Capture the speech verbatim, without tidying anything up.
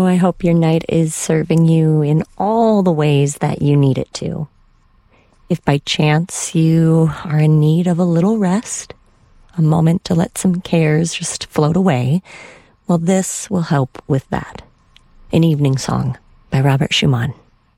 I hope your night is serving you in all the ways that you need it to. If by chance you are in need of a little rest, a moment to let some cares just float away, well, this will help with that. An Evening Song by Robert Schumann.